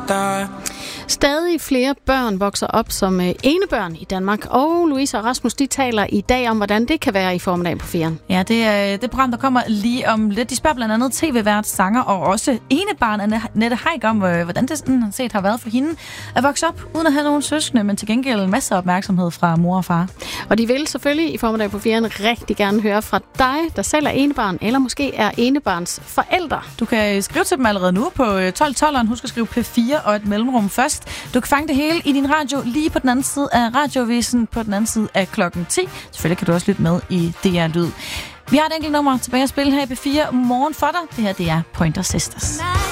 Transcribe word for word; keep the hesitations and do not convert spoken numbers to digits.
die. Stadig flere børn vokser op som enebørn i Danmark, og Louise og Rasmus, de taler i dag om, hvordan det kan være i formiddag på firen. Ja, det er det program, der kommer lige om lidt. De spørger blandt andet tv-vært, sanger og også enebarn Annette Heick om, hvordan det sådan set har været for hende at vokse op uden at have nogen søskende, men til gengæld en masse opmærksomhed fra mor og far. Og de vil selvfølgelig i formiddag på firen rigtig gerne høre fra dig, der selv er enebarn, eller måske er enebarns forældre. Du kan skrive til dem allerede nu på tolv tolv. Husk at skrive P fire og et mellemrum først. Du kan fange det hele i din radio lige på den anden side af radiovisen, på den anden side af klokken ti. Selvfølgelig kan du også lytte med i D R Lyd. Vi har et enkelt nummer tilbage at spille her i P fire morgen for dig. Det her, det er Pointer Sisters.